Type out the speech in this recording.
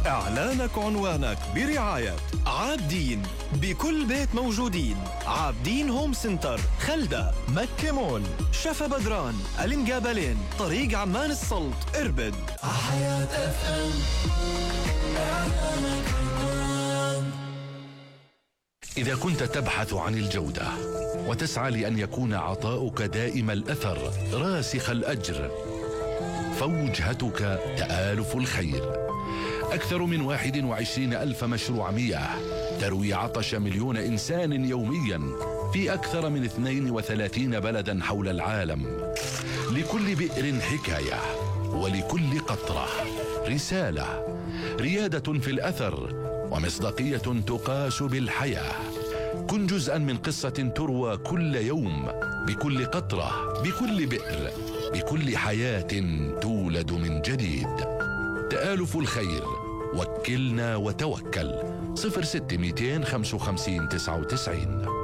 إعلانك عنوانك برعاية عابدين، بكل بيت موجودين. عابدين هوم سنتر، خلدة، مكة مول، شفا بدران، المقابلين، طريق عمان السلط، إربد. حياة اف ام. إذا كنت تبحث عن الجودة وتسعى لأن يكون عطاؤك دائم الأثر راسخ الأجر، فوجهتك تآلف الخير. أكثر من 21 ألف مشروع مياه تروي عطش مليون إنسان يوميا في أكثر من 32 بلدا حول العالم. لكل بئر حكاية، ولكل قطرة رسالة، ريادة في الأثر، ومصداقية تقاس بالحياة. كن جزءا من قصة تروى كل يوم، بكل قطرة، بكل بئر، بكل حياة تولد من جديد. تآلف الخير، وكلنا وتوكل. 06 255 99.